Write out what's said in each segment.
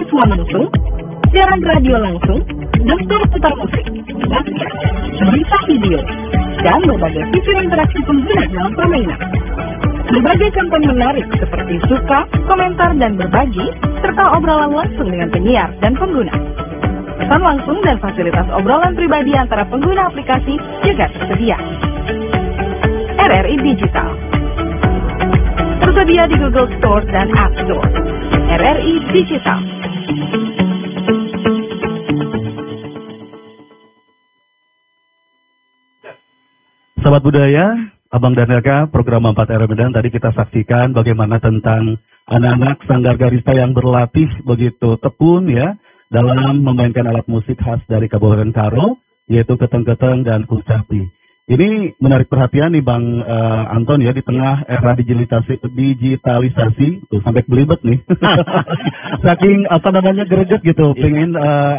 beasiswa langsung, siaran radio langsung, daftar putar musik, basket, berita video, dan berbagai fitur interaksi pengguna dalam permainan. Berbagai konten menarik seperti suka, komentar, dan berbagi, serta obrolan langsung dengan penyiar dan pengguna. Pesan langsung dan fasilitas obrolan pribadi antara pengguna aplikasi juga tersedia. RRI Digital tersedia di Google Store dan App Store. RRI Digital. Sahabat budaya, Abang dan Eka, program 4 RRI Medan tadi kita saksikan bagaimana tentang anak-anak Sanggar Garista yang berlatih begitu tekun ya dalam memainkan alat musik khas dari Kabupaten Karo, yaitu keteng-keteng dan kucapi. Ini menarik perhatian nih Bang Anton ya, di tengah era digitalisasi tuh sampai belibet nih. Saking greget gitu, pengen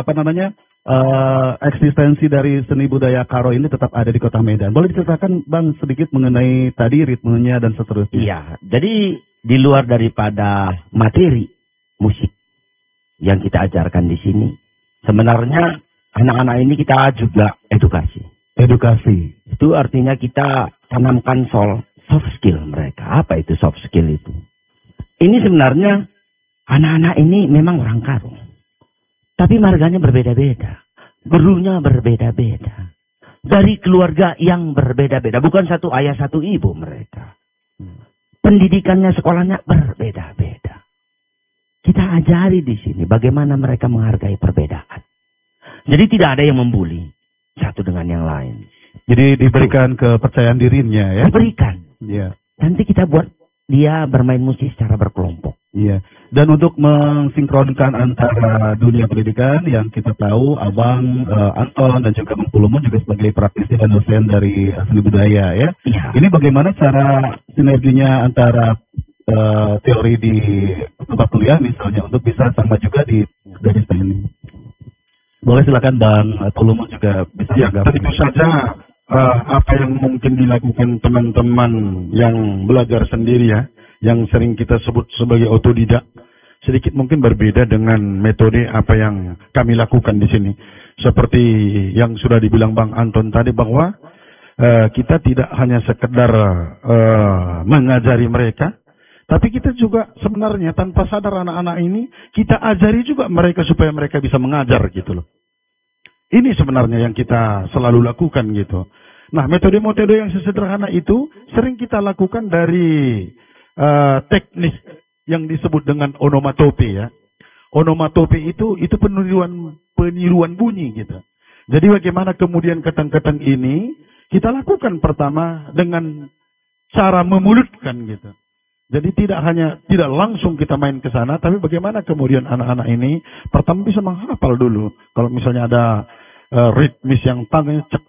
eksistensi dari seni budaya Karo ini tetap ada di Kota Medan. Boleh diceritakan Bang sedikit mengenai tadi ritmenya dan seterusnya? Iya, jadi di luar daripada materi musik yang kita ajarkan di sini, sebenarnya anak-anak ini kita juga edukasi. Edukasi. Itu artinya kita tanamkan soft skill mereka. Apa itu soft skill itu? Ini sebenarnya anak-anak ini memang orang Karo. Tapi marganya berbeda-beda. Gurunya berbeda-beda. Dari keluarga yang berbeda-beda. Bukan satu ayah, satu ibu mereka. Pendidikannya, sekolahnya berbeda-beda. Kita ajari di sini bagaimana mereka menghargai perbedaan. Jadi tidak ada yang membuli satu dengan yang lain. Jadi diberikan kepercayaan dirinya ya? Diberikan. Iya. Nanti kita buat dia bermain musik secara berkelompok. Iya. Dan untuk mensinkronkan antara dunia pendidikan yang kita tahu Abang Anton dan juga Bang Pulumun juga sebagai praktisi dan dosen dari seni budaya ya. Iya. Ini bagaimana cara sinerginya antara teori di tempat kuliah misalnya untuk bisa sama juga di dari ini. Boleh silakan Bang Pulumun juga bisa. Ya, tentu saja apa yang mungkin dilakukan teman-teman yang belajar sendiri ya, yang sering kita sebut sebagai otodidak, sedikit mungkin berbeda dengan metode apa yang kami lakukan di sini. Seperti yang sudah dibilang Bang Anton tadi bahwa kita tidak hanya sekedar mengajari mereka, tapi kita juga sebenarnya tanpa sadar anak-anak ini kita ajari juga mereka supaya mereka bisa mengajar gitu loh. Ini sebenarnya yang kita selalu lakukan gitu. Nah, metode-metode yang sesederhana itu sering kita lakukan dari teknis yang disebut dengan onomatope ya. Onomatope itu peniruan bunyi gitu. Jadi bagaimana kemudian keteng-keteng ini kita lakukan pertama dengan cara memulutkan gitu. Jadi tidak langsung kita main ke sana, tapi bagaimana kemudian anak-anak ini pertama bisa menghafal dulu. Kalau misalnya ada ritmis yang tangan cek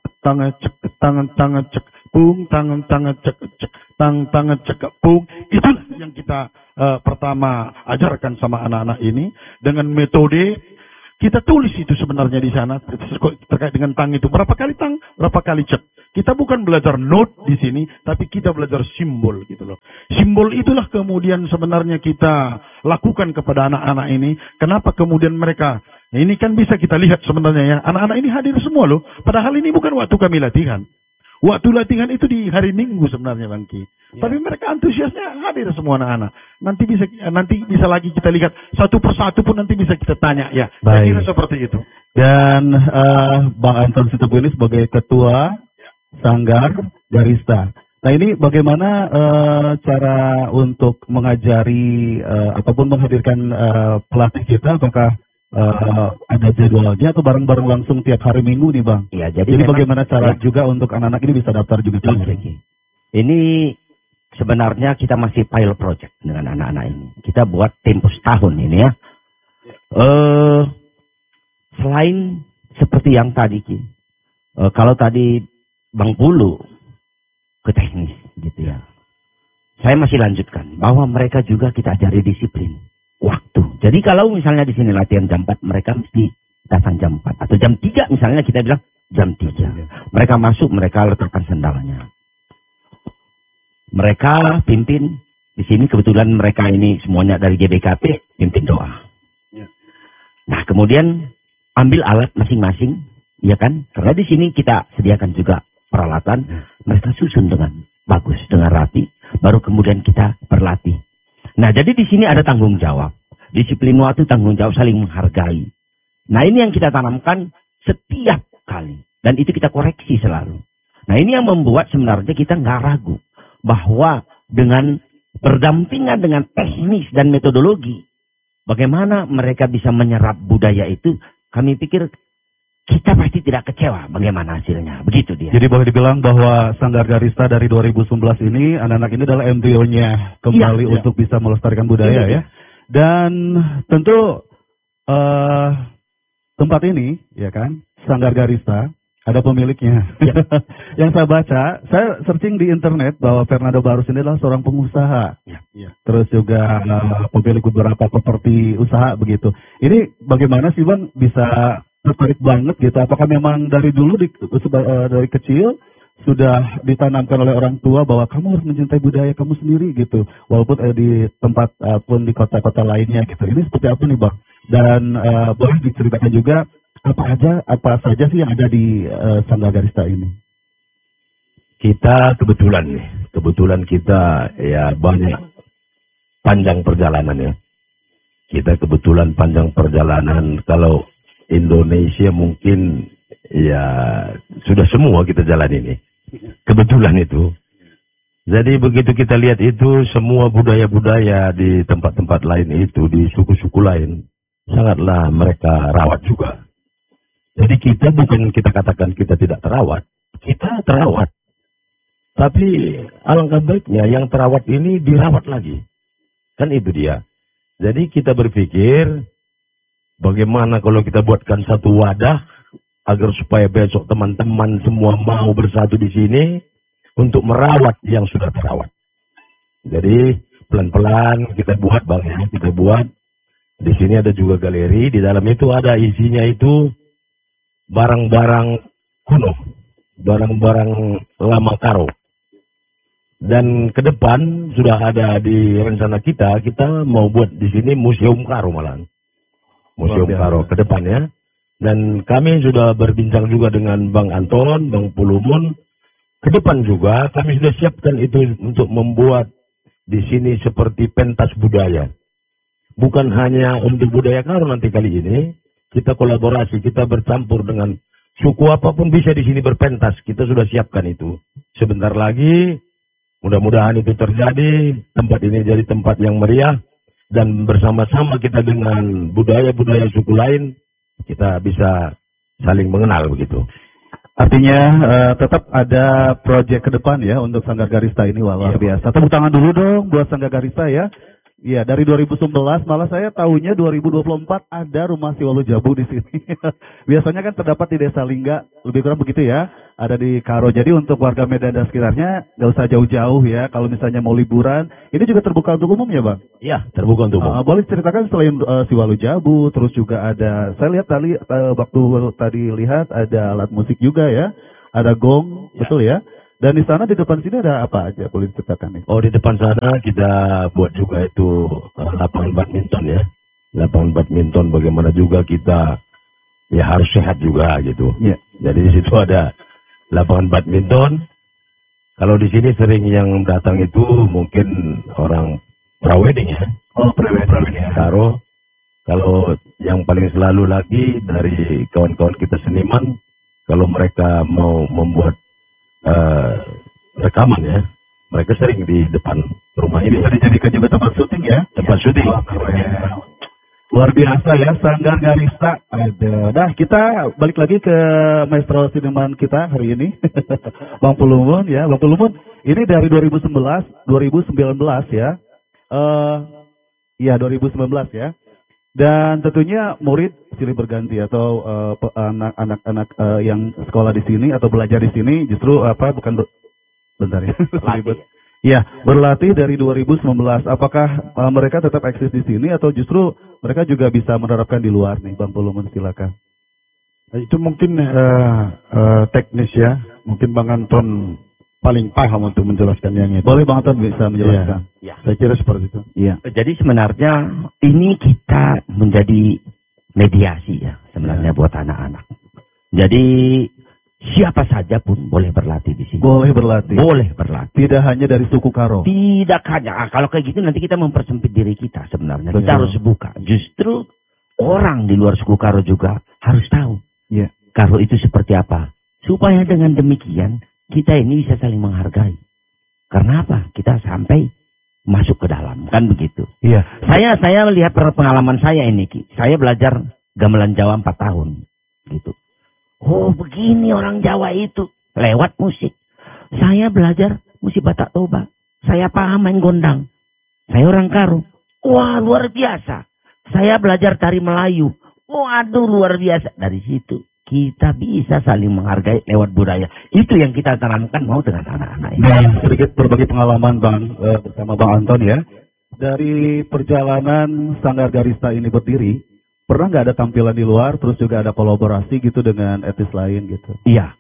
pung, tangan cek tangan cek pung, itulah yang kita pertama ajarkan sama anak-anak ini dengan metode kita tulis itu sebenarnya di sana terkait dengan tang itu berapa kali tang, berapa kali cek. Kita bukan belajar note di sini, tapi kita belajar simbol gitu loh. Simbol itulah kemudian sebenarnya kita lakukan kepada anak-anak ini. Kenapa kemudian mereka, ini kan bisa kita lihat sebenarnya ya, anak-anak ini hadir semua loh. Padahal ini bukan waktu kami latihan. Waktu latihan itu di hari Minggu sebenarnya Bang Ki. Ya. Tapi mereka antusiasnya hadir semua anak-anak. Nanti bisa lagi kita lihat satu persatu pun nanti bisa kita tanya ya. Baik. Kira seperti itu. Dan Bang Anton Sitopu ini sebagai ketua Sanggar Garista. Nah ini bagaimana cara untuk mengajari ataupun menghadirkan pelatih kita? Apakah ada jadwalnya atau bareng-bareng langsung tiap hari Minggu nih Bang? Iya, jadi bagaimana cara juga untuk anak-anak ini bisa daftar juga? Ini sebenarnya kita masih pilot project dengan anak-anak ini. Kita buat tempo setahun ini ya. Selain seperti yang tadi Ki, kalau tadi Bang Pulu ke teknis gitu ya. Saya masih lanjutkan bahwa mereka juga kita ajari disiplin waktu. Jadi kalau misalnya di sini latihan jam 4, mereka mesti datang jam 4 atau jam 3 misalnya kita bilang jam 3. Mereka masuk, mereka letakkan sendalnya. Mereka pimpin di sini, kebetulan mereka ini semuanya dari GBKP pimpin doa. kemudian ambil alat masing-masing, ya kan? Karena di sini kita sediakan juga peralatan, mereka susun dengan bagus, dengan rapi, baru kemudian kita berlatih. Nah, jadi di sini ada tanggung jawab. Disiplin waktu, tanggung jawab, saling menghargai. Nah, ini yang kita tanamkan setiap kali. Dan itu kita koreksi selalu. Nah, ini yang membuat sebenarnya kita nggak ragu bahwa dengan berdampingan dengan teknis dan metodologi, bagaimana mereka bisa menyerap budaya itu, kami pikir kita pasti tidak kecewa bagaimana hasilnya. Begitu dia. Jadi boleh dibilang bahwa Sanggar Garista dari 2019 ini, anak-anak ini adalah embrionya kembali Iya. untuk bisa melestarikan budaya ya. Dan tentu tempat ini, ya kan, Sanggar Garista, ada pemiliknya. Ya. Yang saya baca, saya searching di internet bahwa Fernando Barus ini adalah seorang pengusaha. Ya. Terus juga pemilik beberapa properti usaha begitu. Ini bagaimana sih Bang bisa tertarik banget gitu? Apakah memang dari dulu dari kecil sudah ditanamkan oleh orang tua bahwa kamu harus mencintai budaya kamu sendiri gitu, walaupun di tempat pun di kota-kota lainnya gitu. Ini seperti apa nih Bang? Dan boleh diceritakan juga apa saja sih yang ada di Sanggar Garista ini? Kita kebetulan kita ya banyak panjang perjalanan ya. Kita kebetulan panjang perjalanan. Kalau Indonesia mungkin ya sudah semua kita jalan ini. Kebetulan itu. Jadi begitu kita lihat itu semua budaya-budaya di tempat-tempat lain itu, di suku-suku lain, sangatlah mereka rawat juga. Jadi kita bukan kita katakan kita tidak terawat, kita terawat. Tapi alangkah baiknya yang terawat ini dirawat lagi. Kan itu dia. Jadi kita berpikir bagaimana kalau kita buatkan satu wadah agar supaya besok teman-teman semua mau bersatu di sini untuk merawat yang sudah terawat. Jadi pelan-pelan kita buat Bang, kita buat. Di sini ada juga galeri, di dalam itu ada isinya itu barang-barang kuno, barang-barang lama karo. Dan ke depan sudah ada di rencana kita mau buat di sini museum karo malahan. Museum karo ke depannya. Dan kami sudah berbincang juga dengan Bang Anton, Bang Pulumun. Ke depan juga kami sudah siapkan itu untuk membuat di sini seperti pentas budaya. Bukan hanya untuk budaya karo nanti kali ini. Kita kolaborasi, kita bercampur dengan suku apapun bisa di sini berpentas. Kita sudah siapkan itu. Sebentar lagi, mudah-mudahan itu terjadi. Tempat ini jadi tempat yang meriah. Dan bersama-sama kita dengan budaya-budaya suku lain, kita bisa saling mengenal begitu. Artinya tetap ada proyek ke depan ya untuk Sanggar Garista ini, luar biasa. Tepuk tangan dulu dong buat Sanggar Garista ya. Iya, dari 2011 malah saya tahunya 2024 ada rumah Siwalu Jabu di sini. Biasanya kan terdapat di Desa Lingga, lebih kurang begitu ya. Ada di Karo. Jadi untuk warga Medan dan sekitarnya nggak usah jauh-jauh ya. Kalau misalnya mau liburan, ini juga terbuka untuk umum ya Bang? Iya, terbuka untuk umum. Boleh ceritakan selain Siwalu Jabu, terus juga ada, saya lihat tadi waktu tadi lihat ada alat musik juga ya. Ada gong, Ya. betul ya? Dan di sana di depan sini ada apa aja, boleh diceritakan nih? Oh, di depan sana kita buat juga itu lapangan badminton ya. Lapangan badminton bagaimana juga kita ya harus sehat juga gitu. Iya. Jadi di situ ada lapangan badminton. Kalau di sini sering yang datang itu mungkin orang prawedding ya. Oh, prewedding ya. Karo. Kalau yang paling selalu lagi dari kawan-kawan kita seniman, kalau mereka mau membuat rekaman ya, mereka sering di depan rumah ini. Bisa dijadikan juga tempat syuting ya? Tempat syuting. Luar biasa ya, Sanggar Garista. Ada. Nah, kita balik lagi ke maestro seniman kita hari ini. Bang Pulumun ya, Bang Pulumun. Ini dari 2019 ya. Iya, 2019 ya. Dan tentunya murid silih berganti atau anak-anak yang sekolah di sini atau belajar di sini justru bentar ya. Iya, berlatih dari 2019. Apakah mereka tetap eksis di sini atau justru mereka juga bisa menerapkan di luar nih, Bang Pulumun, silakan. Itu mungkin teknis ya. Mungkin Bang Anton paling paham untuk menjelaskan yang itu. Boleh Bang Anton bisa menjelaskan? Ya. Saya kira seperti itu. Iya. Jadi sebenarnya ini kita menjadi mediasi ya sebenarnya buat anak-anak. Jadi siapa saja pun boleh berlatih di sini. Boleh berlatih. Boleh berlatih. Tidak hanya dari suku Karo. Tidak hanya. Kalau kayak gitu nanti kita mempersempit diri kita sebenarnya. Kita Betul. harus buka. Justru orang di luar suku Karo juga harus tahu. Iya. Karo itu seperti apa. Supaya dengan demikian kita ini bisa saling menghargai. Karena apa? Kita sampai masuk ke dalam. Kan begitu. Iya. Saya melihat pengalaman saya ini, Ki. Saya belajar gamelan Jawa 4 tahun. Gitu. Oh, begini orang Jawa itu. Lewat musik. Saya belajar musik Batak Toba. Saya paham main gondang. Saya orang Karo. Wah, luar biasa. Saya belajar tari Melayu. Waduh, luar biasa. Dari situ kita bisa saling menghargai lewat budaya. Itu yang kita tanamkan mau dengan anak-anak ini. Nah, sedikit berbagi pengalaman bersama Bang Anton ya. Dari perjalanan Sanggar Garista ini berdiri, pernah nggak ada tampilan di luar, terus juga ada kolaborasi gitu dengan etnis lain gitu? Iya.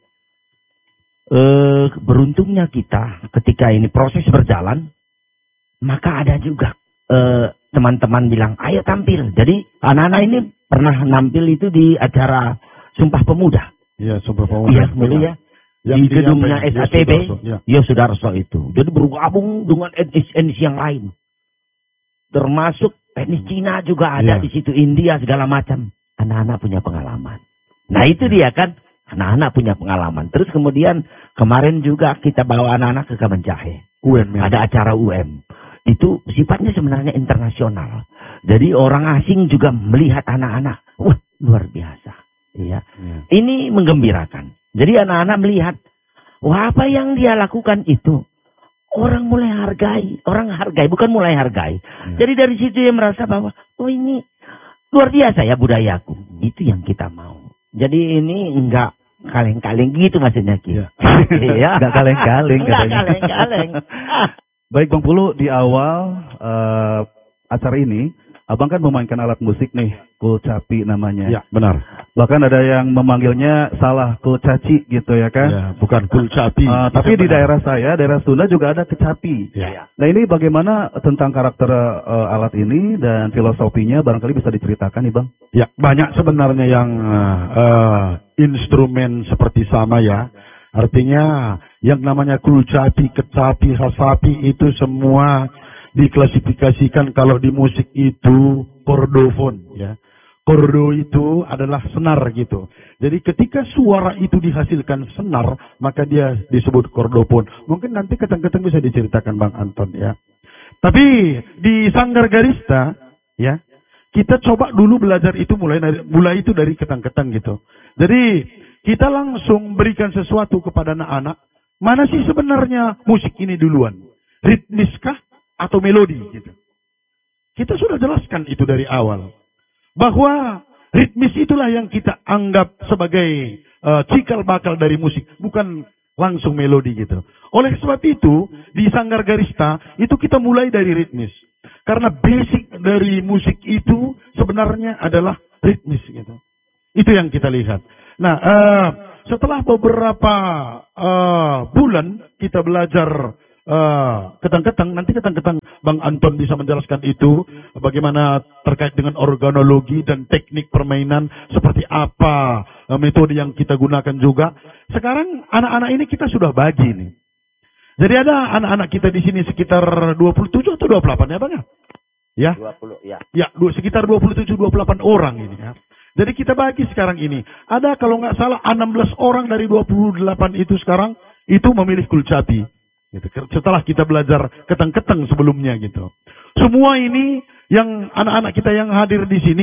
Beruntungnya kita ketika ini proses berjalan, maka ada juga teman-teman bilang, ayo tampil. Jadi anak-anak ini pernah nampil itu di acara Sumpah Pemuda. Iya, Sumpah Pemuda. Iya, dulu ya. Di gedungnya SATB, Ya. Sudarso itu. Jadi bergabung dengan etnis yang lain. Termasuk etnis Cina juga ada Iya. di situ, India segala macam. Anak-anak punya pengalaman. Nah itu dia kan, anak-anak punya pengalaman. Terus kemudian kemarin juga kita bawa anak-anak ke Kemenjahe. UM ya. Ada acara UM. Itu sifatnya sebenarnya internasional. Jadi orang asing juga melihat anak-anak. Wah, luar biasa. Iya. Ya. Ini menggembirakan. Jadi anak-anak melihat, wah apa yang dia lakukan itu. Orang mulai hargai. Orang hargai, bukan mulai hargai. Jadi dari situ dia merasa bahwa, oh ini luar biasa ya budayaku. Itu yang kita mau. Jadi ini enggak kaleng-kaleng gitu maksudnya, Ki. Ya. Iya. Nggak kaleng-kaleng Enggak katanya. kaleng-kaleng. Baik Bang Pulu, di awal acara ini, Abang kan memainkan alat musik nih, kulcapi namanya. Ya, benar. Bahkan ada yang memanggilnya salah, kulcaci gitu ya kan. Ya, bukan kulcapi. Tapi di daerah saya, daerah Sunda juga ada kecapi. Ya. Nah ini bagaimana tentang karakter alat ini dan filosofinya barangkali bisa diceritakan nih Bang? Ya, banyak sebenarnya yang instrumen seperti sama ya. Artinya yang namanya kulcapi, kecapi, hasapi itu semua diklasifikasikan kalau di musik itu kordofon ya. Kordo itu adalah senar gitu. Jadi ketika suara itu dihasilkan senar, maka dia disebut kordofon. Mungkin nanti keteng-keteng bisa diceritakan Bang Anton ya. Tapi di Sanggar Garista ya, kita coba dulu belajar itu mulai itu dari keteng-keteng gitu. Jadi kita langsung berikan sesuatu kepada anak-anak. Mana sih sebenarnya musik ini duluan? Ritmiskah atau melodi gitu. Kita sudah jelaskan itu dari awal. Bahwa ritmis itulah yang kita anggap sebagai cikal bakal dari musik. Bukan langsung melodi gitu. Oleh sebab itu, di Sanggar Garista, itu kita mulai dari ritmis. Karena basic dari musik itu sebenarnya adalah ritmis gitu. Itu yang kita lihat. Nah, setelah beberapa bulan kita belajar ketang-ketang, nanti ketang-ketang Bang Anton bisa menjelaskan itu, bagaimana terkait dengan organologi dan teknik permainan, seperti apa metode yang kita gunakan juga. Sekarang anak-anak ini kita sudah bagi nih. Jadi ada anak-anak kita di sini sekitar 27 atau 28 ya Bang ya? Ya? 20 ya. Ya, sekitar 27-28 orang ini ya. Jadi kita bagi sekarang ini. Ada kalau nggak salah 16 orang dari 28 itu sekarang itu memilih kulcapi. Gitu. Setelah kita belajar keteng-keteng sebelumnya gitu. Semua ini yang anak-anak kita yang hadir di sini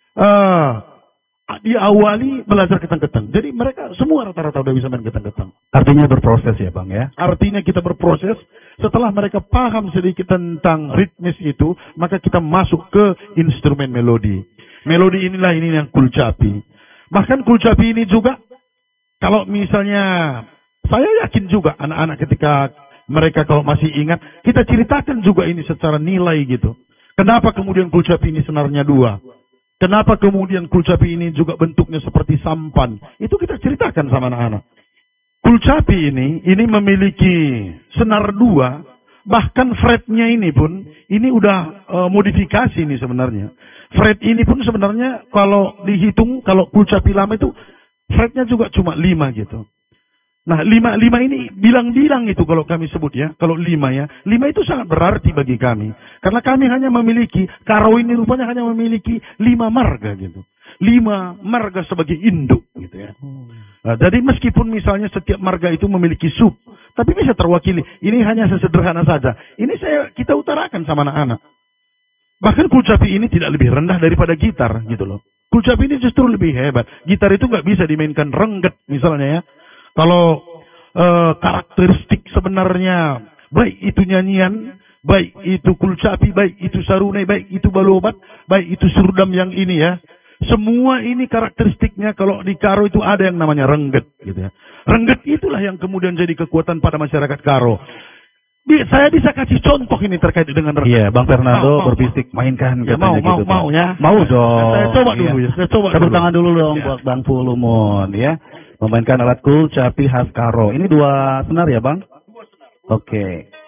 diawali belajar keteng-keteng. Jadi mereka semua rata-rata udah bisa main keteng-keteng. Artinya berproses ya Bang ya? Artinya kita berproses. Setelah mereka paham sedikit tentang ritmis itu, maka kita masuk ke instrumen melodi. Melodi inilah ini yang kulcapi. Bahkan kulcapi ini juga, kalau misalnya, saya yakin juga anak-anak ketika mereka kalau masih ingat, kita ceritakan juga ini secara nilai gitu. Kenapa kemudian kulcapi ini senarnya 2? Kenapa kemudian kulcapi ini juga bentuknya seperti sampan? Itu kita ceritakan sama anak-anak. Kulcapi ini memiliki senar 2, Bahkan fretnya ini pun, ini udah modifikasi nih sebenarnya. Fret ini pun sebenarnya kalau dihitung, kalau kulcapi lama itu, fretnya juga cuma 5 gitu. Nah, 5 ini bilang-bilang itu kalau kami sebut ya. Kalau 5 ya. 5 itu sangat berarti bagi kami. Karena kami hanya memiliki, karo ini rupanya hanya memiliki 5 marga gitu. 5 marga sebagai induk gitu ya. Nah, jadi meskipun misalnya setiap marga itu memiliki sub, tapi bisa terwakili. Ini hanya sesederhana saja. Ini kita utarakan sama anak-anak. Bahkan kulcapi ini tidak lebih rendah daripada gitar gitu loh. Kulcapi ini justru lebih hebat. Gitar itu nggak bisa dimainkan rengget misalnya ya. Kalau karakteristik sebenarnya, baik itu nyanyian, baik itu kulcapi, baik itu sarunai, baik itu balobat, baik itu surdam yang ini ya. Semua ini karakteristiknya kalau di Karo itu ada yang namanya rengget gitu ya. Rengget itulah yang kemudian jadi kekuatan pada masyarakat Karo. Saya bisa kasih contoh ini terkait dengan rengget. Iya, Bang Fernando berbisik mainkan ya, katanya gitu. Mau ya. Mau dong. Saya coba dulu ya. Saya coba Tepuk dulu. tangan dulu dong Ya. buat Bang Fulumon ya. Memainkan alat kulcapi khas Karo. Ini 2 senar ya, Bang? Oke.